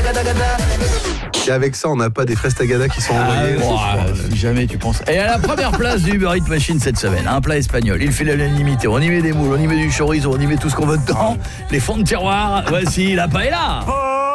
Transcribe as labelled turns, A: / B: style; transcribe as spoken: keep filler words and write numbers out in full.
A: Et avec ça, on n'a pas des fraises tagada qui sont envoyées.
B: Ah, wow, si jamais tu penses. Et à la première place du Uber Eats Machine cette semaine, un plat espagnol. Il fait l'unanimité. On y met des moules, on y met du chorizo, on y met tout ce qu'on veut dedans. Les fonds de tiroir. Voici la paella.